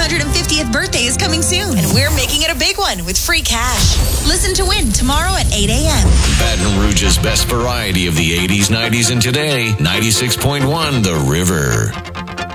250th birthday is coming soon, and we're making it a big one with free cash. Listen to win tomorrow at 8 a.m. Baton Rouge's best variety of the 80s, 90s, and today, 96.1 The River.